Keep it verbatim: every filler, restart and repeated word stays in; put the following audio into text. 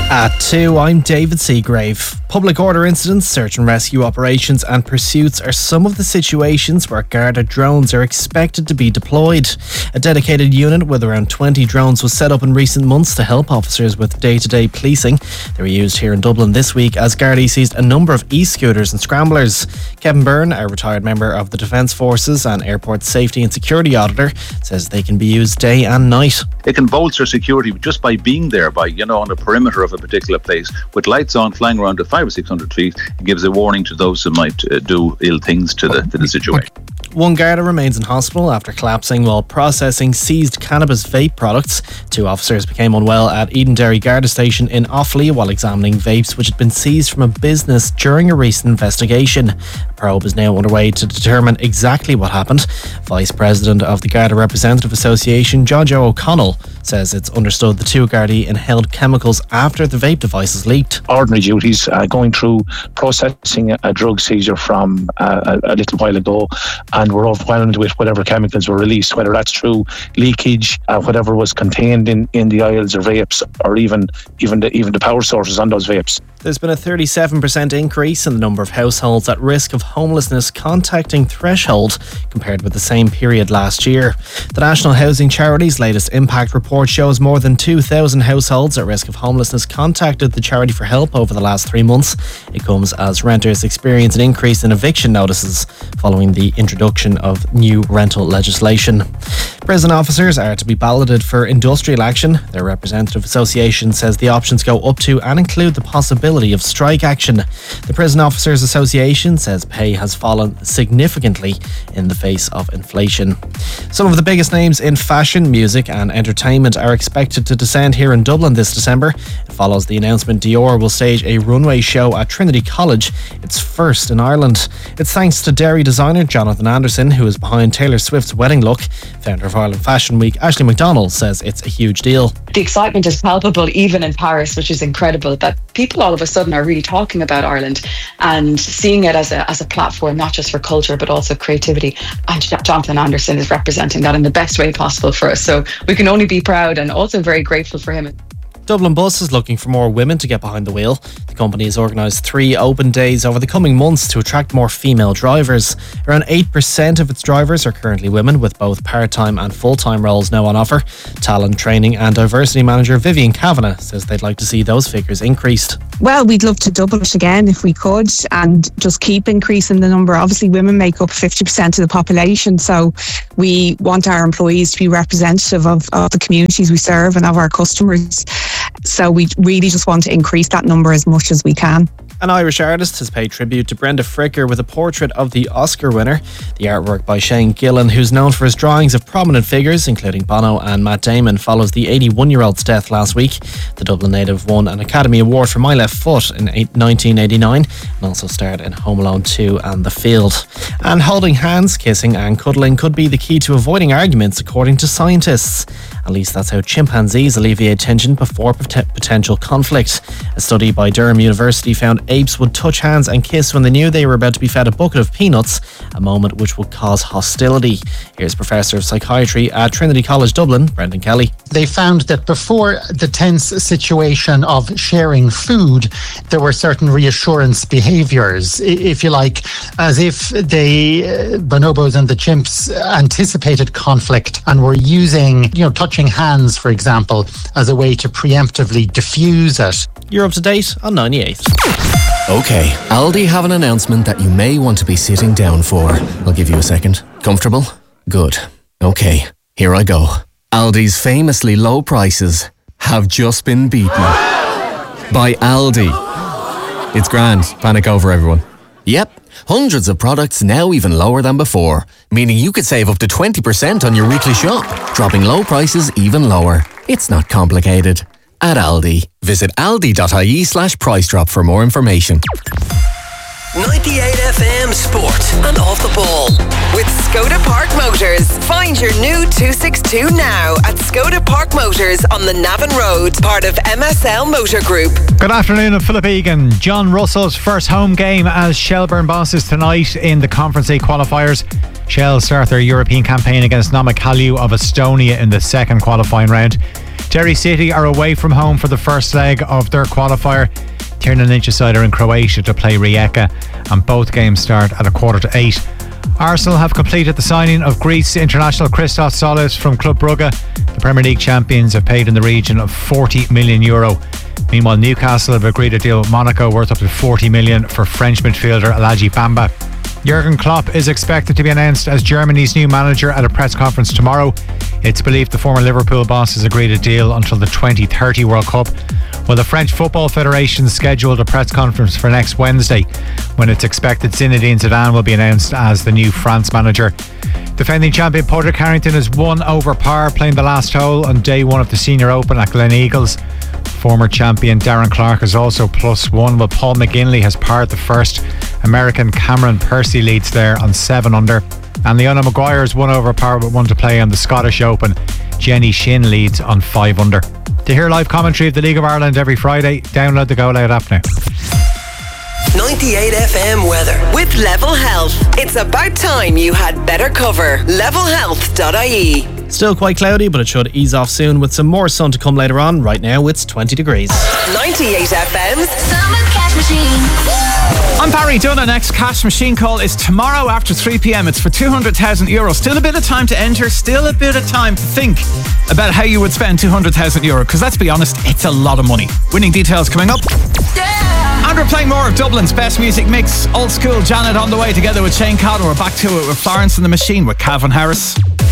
At two, I'm David Seagrave. Public order incidents, search and rescue operations and pursuits are some of the situations where Garda drones are expected to be deployed. A dedicated unit with around twenty drones was set up in recent months to help officers with day-to-day policing. They were used here in Dublin this week as Gardaí seized a number of e-scooters and scramblers. Kevin Byrne, a retired member of the Defence Forces and Airport Safety and Security Auditor, says they can be used day and night. It can bolster security just by being there, by, you know, on the perimeter of a particular place with lights on, flying around at five or six hundred feet. It gives a warning to those who might uh, do ill things to the to the situation. One Garda remains in hospital after collapsing while processing seized cannabis vape products. Two officers became unwell at Edenderry Garda Station in Offaly while examining vapes which had been seized from a business during a recent investigation. A probe is now underway to determine exactly what happened. Vice President of the Garda Representative Association, John Joe O'Connell, says it's understood the two Gardaí inhaled chemicals after the vape devices leaked. Ordinary duties, uh, going through processing a, a drug seizure from uh, a, a little while ago, and we're overwhelmed with whatever chemicals were released, whether that's through leakage, uh, whatever was contained in, in the oils or vapes, or even even the, even the power sources on those vapes. There's been a thirty-seven percent increase in the number of households at risk of homelessness contacting Threshold compared with the same period last year. The National Housing Charity's latest impact report shows more than two thousand households at risk of homelessness contacted the charity for help over the last three months. It comes as renters experience an increase in eviction notices following the introduction of new rental legislation. Prison officers are to be balloted for industrial action. Their representative association says the options go up to and include the possibility of strike action. The Prison Officers Association says pay has fallen significantly in the face of inflation. Some of the biggest names in fashion, music and entertainment are expected to descend here in Dublin this December. It follows the announcement Dior will stage a runway show at Trinity College, its first in Ireland. It's thanks to Derry designer Jonathan Anderson, who is behind Taylor Swift's wedding look. Founder of Ireland Fashion Week, Ashley McDonald, says it's a huge deal. The excitement is palpable even in Paris, which is incredible, that people all of a sudden are really talking about Ireland and seeing it as a as a platform, not just for culture but also creativity. And Jonathan Anderson is representing that in the best way possible for us. So we can only be proud and also very grateful for him. Dublin Bus is looking for more women to get behind the wheel. The company has organised three open days over the coming months to attract more female drivers. Around eight percent of its drivers are currently women, with both part-time and full-time roles now on offer. Talent, training and diversity manager Vivian Kavanagh says they'd like to see those figures increased. Well, we'd love to double it again if we could and just keep increasing the number. Obviously, women make up fifty percent of the population, so we want our employees to be representative of, of the communities we serve and of our customers. So we really just want to increase that number as much as we can. An Irish artist has paid tribute to Brenda Fricker with a portrait of the Oscar winner. The artwork by Shane Gillen, who's known for his drawings of prominent figures, including Bono and Matt Damon, follows the eighty-one-year-old's death last week. The Dublin native won an Academy Award for My Left Foot in nineteen eighty-nine and also starred in Home Alone two and The Field. And holding hands, kissing and cuddling could be the key to avoiding arguments, according to scientists. At least that's how chimpanzees alleviate tension before pot- potential conflict. A study by Durham University found apes would touch hands and kiss when they knew they were about to be fed a bucket of peanuts, a moment which would cause hostility. Here's Professor of Psychiatry at Trinity College Dublin, Brendan Kelly. They found that before the tense situation of sharing food, there were certain reassurance behaviours, if you like, as if the uh, bonobos and the chimps anticipated conflict and were using, you know, touching hands, for example, as a way to preemptively diffuse it. You're up to date on ninety-eight. Okay, Aldi have an announcement that you may want to be sitting down for. I'll give you a second. Comfortable? Good. Okay, here I go. Aldi's famously low prices have just been beaten by Aldi. It's grand. Panic over, everyone. Yep, hundreds of products now even lower than before, meaning you could save up to twenty percent on your weekly shop, dropping low prices even lower. It's not complicated. At Aldi, visit aldi.ie slash price drop for more information. ninety-eight F M Sport and Off the Ball with Skoda Park Motors. Find your new two sixty-two now at Skoda Park Motors on the Navan Road, part of M S L Motor Group. Good afternoon, I'm Philip Egan. John Russell's first home game as Shelbourne bosses tonight in the Conference A qualifiers. Shell start their European campaign against Namakalyu of Estonia in the second qualifying round. Derry City are away from home for the first leg of their qualifier. Tirna side are in Croatia to play Rijeka, and both games start at a quarter to eight. Arsenal have completed the signing of Greece international Christos Solis from Club Brugge. The Premier League champions have paid in the region of forty million euro. Meanwhile, Newcastle have agreed a deal with Monaco worth up to forty million for French midfielder Aladji Bamba. Jurgen Klopp is expected to be announced as Germany's new manager at a press conference tomorrow. It's believed the former Liverpool boss has agreed a deal until the twenty thirty World Cup. Well, the French Football Federation scheduled a press conference for next Wednesday, when it's expected Zinedine Zidane will be announced as the new France manager. Defending champion Padraig Harrington has won over par playing the last hole on day one of the Senior Open at Glen Eagles. Former champion Darren Clarke is also plus one, while Paul McGinley has parred the first. American Cameron Percy leads there on seven under. And Leona Maguire has won over par with one to play on the Scottish Open. Jenny Shin leads on five under. To hear live commentary of the League of Ireland every Friday, download the Go Loud app now. ninety-eight F M weather with Level Health. It's about time you had better cover. level health dot I E. Still quite cloudy, but it should ease off soon with some more sun to come later on. Right now it's twenty degrees. ninety-eight F M's Summer Cash Machine. I'm Barry Dunn. Our next cash machine call is tomorrow after three p.m. It's for two hundred thousand euro. Still a bit of time to enter. Still a bit of time to think about how you would spend two hundred thousand euro. Because let's be honest, it's a lot of money. Winning details coming up. And we're playing more of Dublin's best music mix. Old school Janet on the way together with Shane Cotter. We're back to it with Florence and the Machine with Calvin Harris.